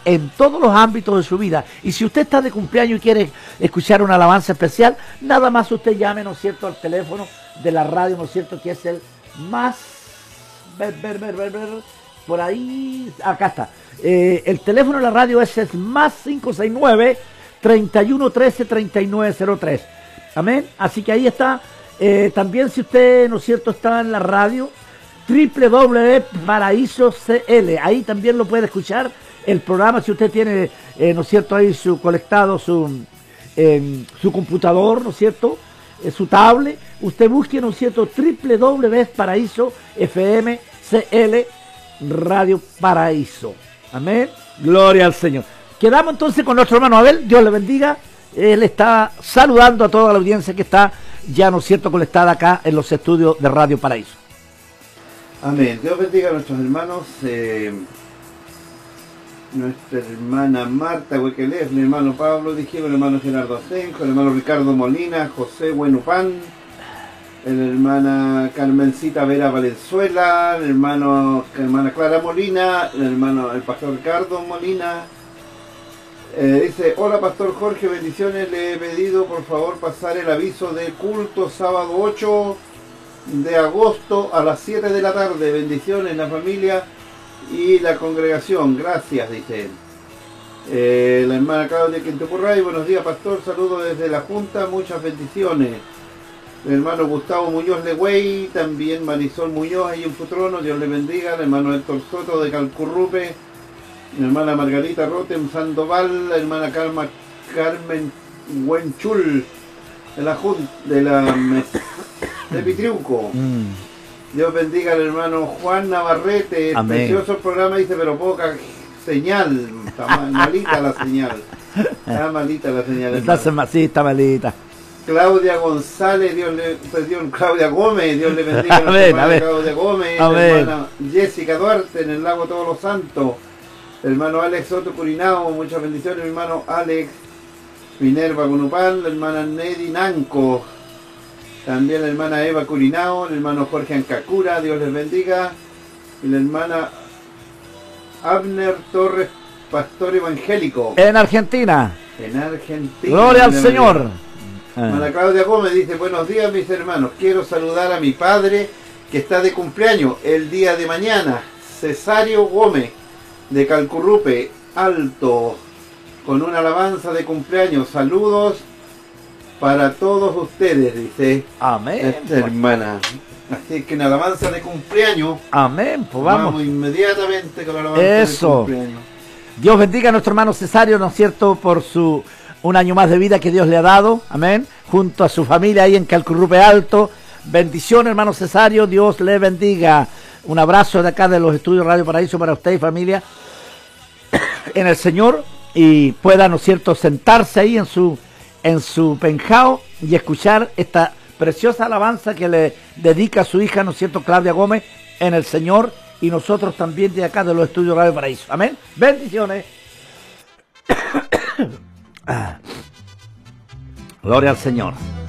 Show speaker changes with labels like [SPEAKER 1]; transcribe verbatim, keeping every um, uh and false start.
[SPEAKER 1] en todos los ámbitos de su vida. Y si usted está de cumpleaños y quiere escuchar una alabanza especial, nada más usted llame, ¿no es cierto?, al teléfono de la radio, ¿no es cierto?, que es el más... Ver, ver, ver, ver, ver, por ahí, acá está. Eh, el teléfono de la radio es el más cinco seis nueve, treinta y uno trece, treinta y nueve cero tres. Amén. Así que ahí está. Eh, también si usted, ¿no es cierto?, está en la radio, doble u doble u doble u punto paraíso C L. Ahí también lo puede escuchar el programa. Si usted tiene, eh, ¿no es cierto?, ahí su conectado, su, eh, su computador, ¿no es cierto?, eh, su tablet. Usted busque, ¿no es cierto?, doble u doble u doble u punto paraíso F M C L Radio Paraíso. Amén. Gloria al Señor. Quedamos entonces con nuestro hermano Abel. Dios le bendiga. Él está saludando a toda la audiencia que está ya, ¿no es cierto?, conectada acá en los estudios de Radio Paraíso.
[SPEAKER 2] Amén. Dios bendiga a nuestros hermanos. Eh, nuestra hermana Marta Huequelef, mi hermano Pablo Dijero, el hermano Gerardo Asenjo, el hermano Ricardo Molina, José Buenupán, la hermana Carmencita Vera Valenzuela, el hermano, la hermana Clara Molina, el hermano, el pastor Ricardo Molina. Eh, dice: hola pastor Jorge, bendiciones, le he pedido por favor pasar el aviso de culto sábado ocho de agosto a las siete de la tarde. Bendiciones la familia y la congregación, gracias, dice él. Eh, la hermana Claudia Quintepurray: buenos días pastor, saludos desde la Junta, muchas bendiciones. El hermano Gustavo Muñoz Legüey, también Marisol Muñoz ahí en Futrono, Dios le bendiga. El hermano Héctor Soto de Calcurrupe, la hermana Margarita Rotem Sandoval, la hermana Carma, Carmen Huenchul de la Junta de la de Pitriuco. Mm. Dios bendiga al hermano Juan Navarrete. Amén. Precioso el programa, dice, pero poca señal, está mal, malita la señal, está malita la señal.
[SPEAKER 1] Está, sí, está malita.
[SPEAKER 2] Claudia González, Dios le perdón, Claudia Gómez, Dios le bendiga a nuestra hermana Claudia Gómez, la hermana Jessica Duarte en el Lago Todos los Santos, el hermano Alex Soto Curinao, muchas bendiciones, mi hermano Alex Minerva Gunupal, la hermana Nedi Nanco, también la hermana Eva Curinao, el hermano Jorge Ancacura, Dios les bendiga, y la hermana Abner Torres, pastor evangélico.
[SPEAKER 1] En Argentina.
[SPEAKER 2] En Argentina.
[SPEAKER 1] Gloria al Señor.
[SPEAKER 2] Hermana Claudia Gómez dice: buenos días mis hermanos, quiero saludar a mi padre que está de cumpleaños el día de mañana, Cesario Gómez de Calcurrupe Alto, con una alabanza de cumpleaños. Saludos para todos ustedes, dice.
[SPEAKER 1] Amén.
[SPEAKER 2] Esta hermana. Así que en alabanza de cumpleaños.
[SPEAKER 1] Amén. Pues vamos.
[SPEAKER 2] Vamos inmediatamente con la alabanza
[SPEAKER 1] Eso.
[SPEAKER 2] de cumpleaños.
[SPEAKER 1] Dios bendiga a nuestro hermano Cesario, ¿no es cierto?, por su un año más de vida que Dios le ha dado. Amén. Junto a su familia ahí en Calcurrupe Alto. Bendiciones, hermano Cesario. Dios le bendiga. Un abrazo de acá de los estudios Radio Paraíso para usted y familia en el Señor. Y pueda, ¿no es cierto?, sentarse ahí en su en su penjao y escuchar esta preciosa alabanza que le dedica a su hija, ¿no es cierto?, Claudia Gómez, en el Señor, y nosotros también de acá de los estudios Radio Paraíso. Amén. Bendiciones. Gloria al Señor.